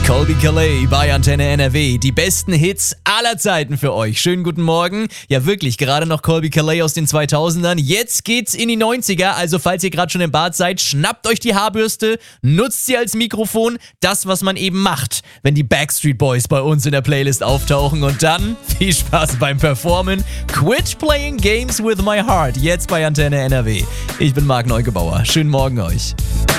Colbie Caillat bei Antenne NRW. Die besten Hits aller Zeiten für euch. Schönen guten Morgen. Ja wirklich, gerade noch Colbie Caillat aus den 2000ern. Jetzt geht's in die 90er. Also falls ihr gerade schon im Bad seid, schnappt euch die Haarbürste, nutzt sie als Mikrofon. Das, was man eben macht, wenn die Backstreet Boys bei uns in der Playlist auftauchen. Und dann viel Spaß beim Performen. Quit playing games with my heart. Jetzt bei Antenne NRW. Ich bin Marc Neugebauer. Schönen Morgen euch.